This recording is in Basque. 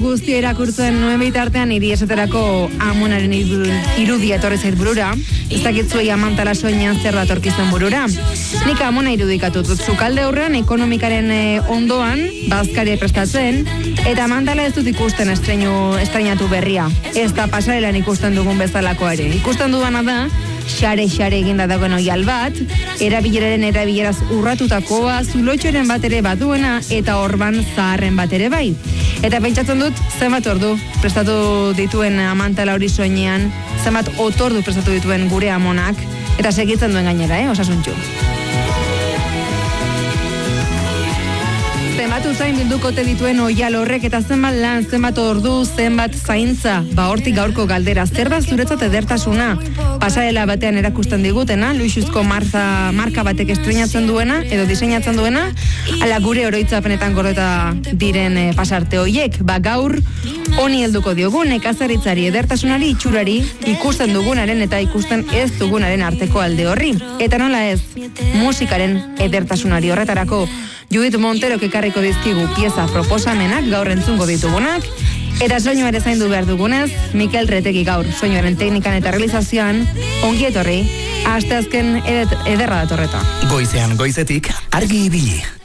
guztia irakurtzen nuen bitartean, hiri esaterako Amonaren irudia etorri zait burura. Ez dakitzuei Amantala soinean zer datorkizen burura. Nik Amona irudikatu dut, sukalde aurrean ekonomikaren ondoan, bazkaria prestatzen, eta Amantala ez dut ikusten estrainatu berria. Ez da pasarelan ikusten dugun bezalako ere. Ikusten dudana da, xare eginda dagoen oial bat, erabileraz urratutakoa, zulotxoren bat ere baduena, eta orban zaharren bat ere bai. Eta pentsatzen dut, zenbat ordu prestatu dituen Amantala hori soinean, zenbat otordu prestatu dituen gure Amonak, eta segitzen duen gainera, osasuntxu. Zenbat usain bildukote dituen oial horrek, eta zenbat lan, zenbat ordu, zenbat zaintza, hortik gaurko galdera, zer da zuretzat edertasuna? Pasarela batean erakusten digutena, luxuzko marka batek estreinatzen duena, edo diseinatzen duena, ala gure oroitzapenetan gordeta diren pasarte hoiek, gaur honi helduko diogu, nekazaritzari, edertasunari, itxurari, ikusten dugunaren eta ikusten ez dugunaren arteko alde horri. Eta nola ez, musikaren edertasunari horretarako, Judith Monterok ekarriko dizkigu pieza proposamenak gaur entzungo ditugunak, eta soinu ere zaindu behar dugunez, Mikel Retegi gaur soinuaren teknikan eta realizazioan, ongi etorri, asteazken ederra datorreta. Goizean goizetik, argi ibili.